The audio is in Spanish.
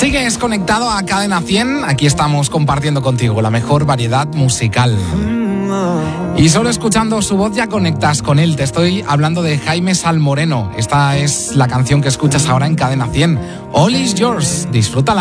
Sigues conectado a Cadena 100. Aquí estamos compartiendo contigo la mejor variedad musical. Y solo escuchando su voz ya conectas con él. Te estoy hablando de Jaime Salmoreno. Esta es la canción que escuchas ahora en Cadena 100. All is yours. Disfrútala.